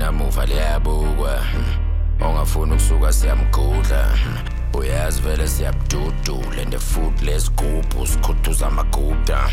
namuva liyabukwa ongafuni ukusuka siyamgudla uyazi vele siyabududula and the food lesigubhu sikhuthuza amaguda